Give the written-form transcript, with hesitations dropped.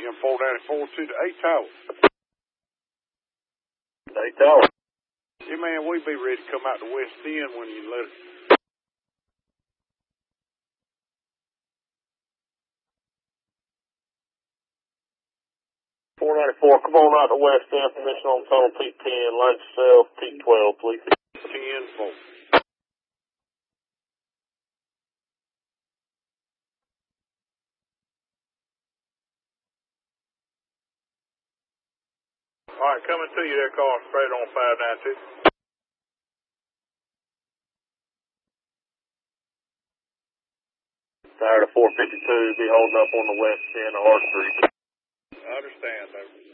PM 494 to the 8 Tower. 8 Tower. Yeah, man, we be ready to come out the west end when you let us. 494, come on out the west end, permission on tunnel T10, line yourself, T12, please. 10-4. All right, coming to you there, car straight on 592. Tired of 452, be holding up on the west end of R Street. I understand, baby.